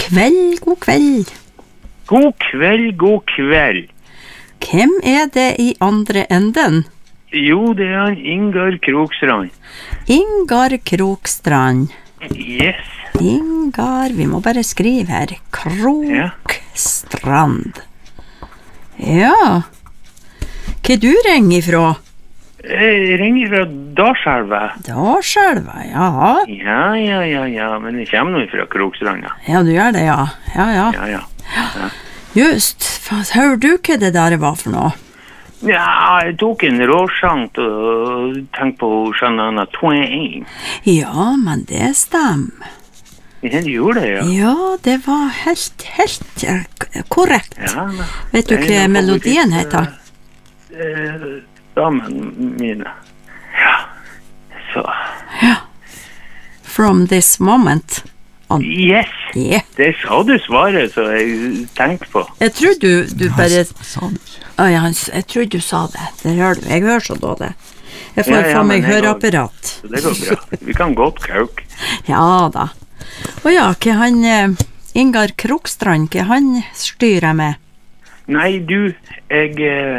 kveld, god kveld. God kveld, god kveld. Hvem det i andre enden? Jo, det han Ingar Krokstrand. Ingar Krokstrand. Yes. Ingar, vi må bare skrive her. Krokstrand. Ja. Hva du ringer ifra? Jeg ringer fra Dalselva. Dalselva, ja. Ja, men jeg kommer nå fra Krokstrand, ja. Ja, du gjør det, ja. Ja. Just, hører du hva det der var for noe? Ja, jeg tok en råsjank og tenkte på Shanana Twain. Ja, men det stemmer. Ja, det gjorde det, ja. Ja, det var helt korrekt. Ja, vet du hva melodien heter? Damen mine. Ja, så. Ja. From this moment. Yes, yeah. Det sa du svaret, så jeg tenkte på. Jeg tror du bare... Sa du ikke? Jeg tror du sa det. Det hører du. Jeg hører så dårlig. Jeg får få meg høreapparat. Det går bra. Vi kan godt kauke. Ja da. Og ja, hva han Ingar Krokstrand, hva han styrer med? Nei, du, jeg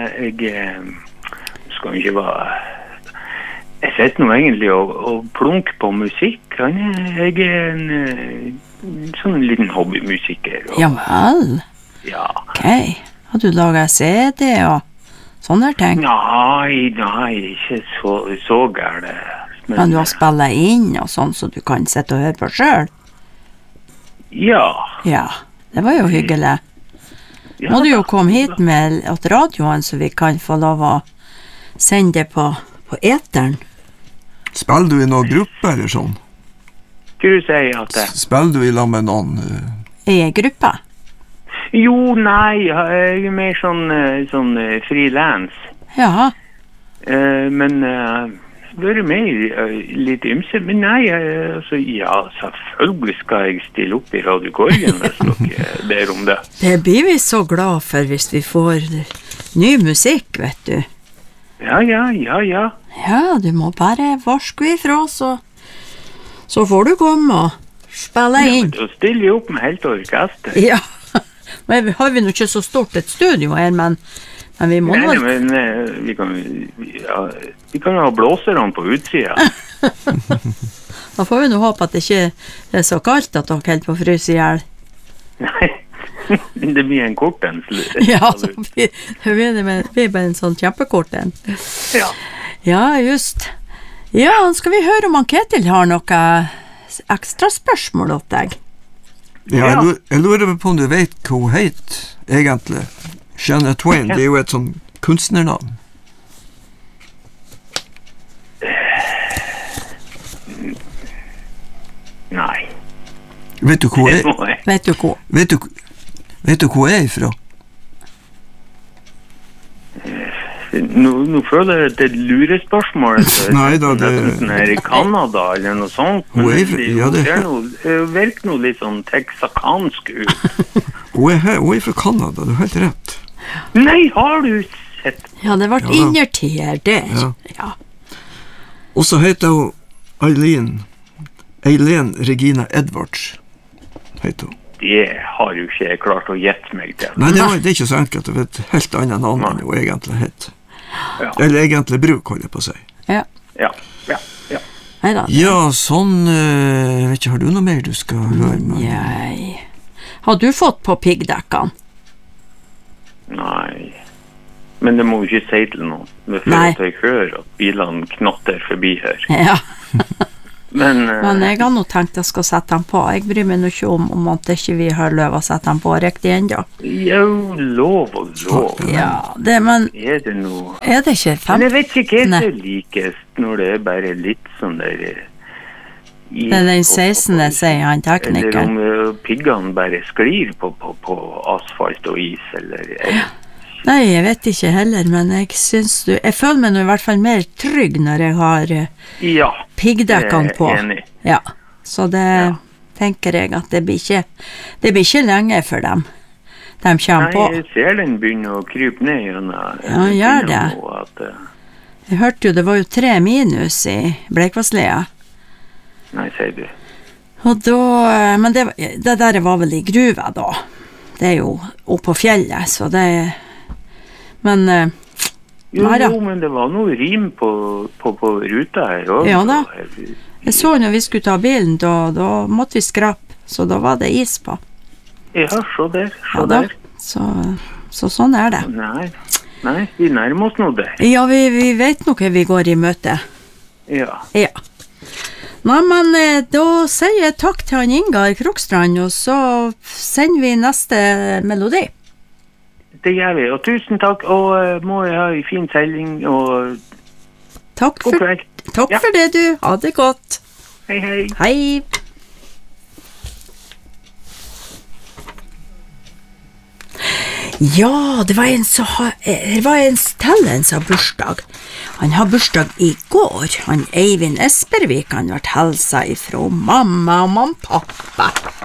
skal ikke være... Jeg sitter nå egentlig og plunker på musikk. Jeg en sånn liten hobbymusiker. Ja vel? Ja. Ok. Har du laget CD og sånne ting? Nei, ikke så gærent. Men du har spillet inn og sånn, så du kan sitte og høre på selv? Ja. Ja, det var jo hyggelig. Ja, Må du jo komme hit med at radioen, så vi kan få lov å sende det på eteren. Spiller du i noen gruppe eller sånn? Hva du sier at det? Spiller du i lag med noen? I en gruppe? Jo, nei, jeg mer sånn frilans. Ja. Men det mer litt ymse. Men nei, altså, ja, selvfølgelig skal jeg stille opp i Radio Korgen hvis dere ber om det. Det blir vi så glad for hvis vi får ny musikk, vet du. Ja. Ja, du må bare varske ifra, så får du komme og spille inn. Ja, da stiller jeg opp med helt orkester. Ja, men har vi nå ikke så stort et studio her, men vi må nå... Nei, men vi kan ha blåserne på utsida. Da får vi nå håpe at det ikke er så kaldt at dere helt på frys i hjel. Nei, det blir en kort en. Ja, det blir bare en sånn kjempekort en. Ja. Ja, just. Ja, skal vi høre om Ketil har noe ekstra spørsmål til deg? Ja, jeg lurer på om du vet hva hun heter, egentlig. Shania Twain, det er jo et sånn kunstnernavn. Nei. Vet du hvor jeg er ifra? Nå føler jeg det er et lurespørsmål. Nei da, det... Her i Kanada eller noe sånt. Hun er ifra, ja det... Det virker noe litt sånn texakansk ut. Hun er fra Kanada, du har helt rett. Nei, har du sett? Ja, det ble innertier der. Ja. Og så heter hun Eileen Regina Edwards, heter hun. Det har jo ikke jeg klart å gjette meg til. Nei, det er ikke så enkelt. Det er et helt annet navn enn hun egentlig heter. Ja. Eller egentlig bruk, holder jeg på å si. Ja. Ja, sånn, jeg vet ikke, har du noe mer du skal høre med? Nei. Har du fått på piggdekkene? Nei. Men det må vi ikke si til noen. Det føler at jeg hører at bilene knatter forbi her. Ja. Men jeg har nå tenkt jeg skal sette den på. Jeg bryr meg nå ikke om at ikke vi har løv å sette den på riktig enda. Jo, lov. Ja, men... Er det noe... Er det ikke 5? Men jeg vet ikke hva det likest når det er bare litt sånn der... Det er den 16. sier han teknikeren. Eller om piggene bare sklir på asfalt og is, eller... Nei, jeg vet ikke heller, men jeg føler meg nå i hvert fall mer trygg når jeg har piggdekkene på. Enig. Ja, så det tenker jeg at det blir ikke lenge for dem. De kommer på. Nei, jeg ser den begynner å krype ned igjen. Ja, gjør det. Jeg hørte jo, det var jo 3 minus i Bleikvasslia. Nei, sier du. Og da, men det der var vel i gruva da. Det jo oppe på fjellet, så det, men... Jo, men det var noe rim på ruta her også. Ja da. Jeg så når vi skulle ta bilen, da måtte vi skrape, så da var det is på. Ja, så der. Så sånn det. Nei, vi nærmer oss nå der. Ja, vi vet nok vi går i møte. Ja. Nei, men da sier jeg takk til han Ingar Krokstrand, og så sender vi neste melodi. Det gjør vi, og tusen takk, og må jeg ha en fin seiling, og takk for det du, ha det godt. Hei. Hei. Ja, det var en som har bursdag. Han har bursdag i går. Han Eivind Espervik, han ble helsa ifra mamma og pappa.